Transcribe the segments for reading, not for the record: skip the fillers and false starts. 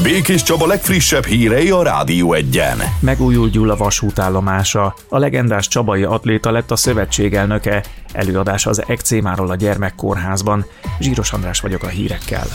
Békés Csaba legfrissebb hírei a Rádió Egyen. Megújul Gyula vasútállomása. A legendás csabai atléta lett a szövetség elnöke. Előadás az ekcémáról a gyermekkórházban. Zsíros András vagyok a hírekkel.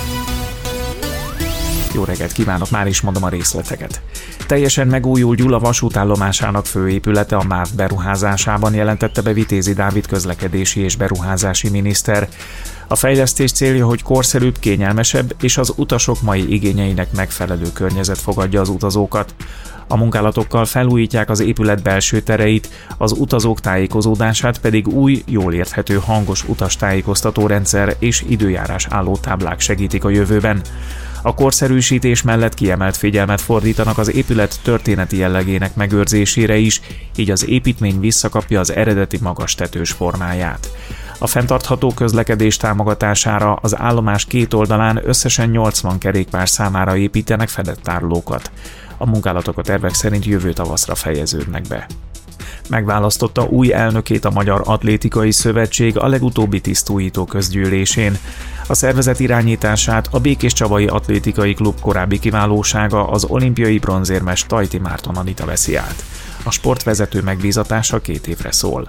Jó reggelt kívánok, már is mondom a részleteket. Teljesen megújul Gyula vasútállomásának főépülete a MÁV beruházásában, jelentette be Vitézi Dávid közlekedési és beruházási miniszter. A fejlesztés célja, hogy korszerűbb, kényelmesebb és az utasok mai igényeinek megfelelő környezet fogadja az utazókat. A munkálatokkal felújítják az épület belső tereit, az utazók tájékozódását pedig új, jól érthető hangos utastájékoztató rendszer és időjárás állótáblák segítik a jövőben. A korszerűsítés mellett kiemelt figyelmet fordítanak az épület történeti jellegének megőrzésére is, így az építmény visszakapja az eredeti magas tetős formáját. A fenntartható közlekedés támogatására az állomás két oldalán összesen 80 kerékpár számára építenek fedett tárolókat. A munkálatok a tervek szerint jövő tavaszra fejeződnek be. Megválasztotta új elnökét a Magyar Atlétikai Szövetség a legutóbbi tisztújító közgyűlésén. A szervezet irányítását a Békés Csabai Atlétikai Klub korábbi kiválósága, az olimpiai bronzérmes Tajti Márton Anita veszi át. A sportvezető megbízatása 2 évre szól.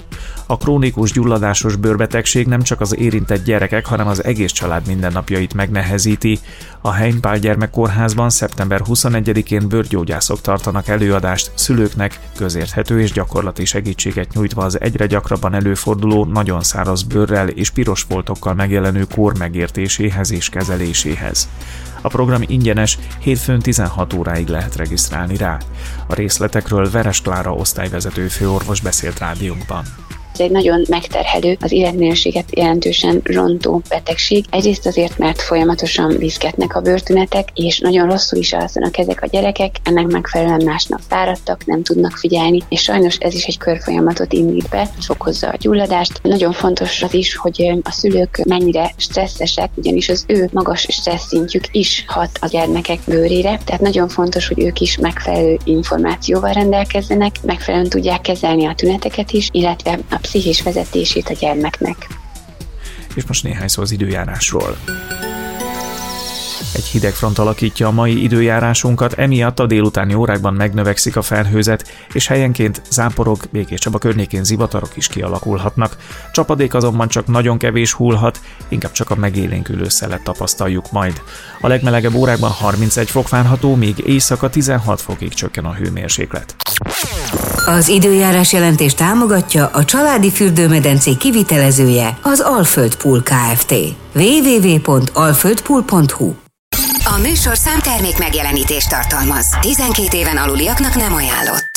A krónikus gyulladásos bőrbetegség nem csak az érintett gyerekek, hanem az egész család mindennapjait megnehezíti. A Hein Pál Gyermekkórházban szeptember 21-én bőrgyógyászok tartanak előadást szülőknek, közérthető és gyakorlati segítséget nyújtva az egyre gyakrabban előforduló, nagyon száraz bőrrel és piros foltokkal megjelenő kór megértéséhez és kezeléséhez. A program ingyenes, hétfőn 16 óráig lehet regisztrálni rá. A részletekről Veres Klára osztályvezető főorvos beszélt rádiónkban. Ez egy nagyon megterhelő, az életminőséget jelentősen rontó betegség. Egyrészt azért, mert folyamatosan viszketnek a bőrtünetek, és nagyon rosszul is alszanak ezek a gyerekek, ennek megfelelően másnap fáradtak, nem tudnak figyelni, és sajnos ez is egy körfolyamatot indít be, fokozza a gyulladást. Nagyon fontos az is, hogy a szülők mennyire stresszesek, ugyanis az ő magas stressz szintjük is hat a gyermekek bőrére, tehát nagyon fontos, hogy ők is megfelelő információval rendelkezzenek, megfelelően tudják kezelni a tüneteket is, illetve a pszichés vezetését a gyermeknek. És most néhány szó az időjárásról. Egy hideg front alakítja a mai időjárásunkat, emiatt a délutáni órákban megnövekszik a felhőzet, és helyenként záporok, Békés Csaba környékén zivatarok is kialakulhatnak. Csapadék azonban csak nagyon kevés hullhat, inkább csak a megélénkülő szelet tapasztaljuk majd. A legmelegebb órákban 31 fok várható, míg éjszaka 16 fokig csökken a hőmérséklet. Az időjárás jelentés támogatja a családi fürdőmedencé kivitelezője, az Alföld Pool Kft. www.alföldpool.hu. A műsor számtermék megjelenítést tartalmaz. 12 éven aluliaknak nem ajánlott.